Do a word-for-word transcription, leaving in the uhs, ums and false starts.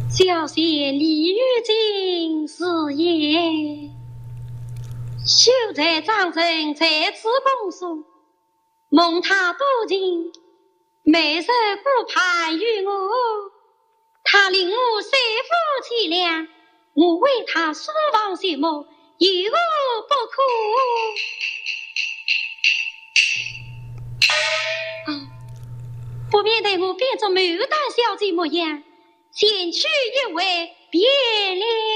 小姐李玉金是也，秀才张成在此恭送，蒙他多情，每日顾盼于我，他令我三夫妻俩，我为他书房谢幕，有不可。哦，不免得我变作牡丹小姐模样，前去一位别了。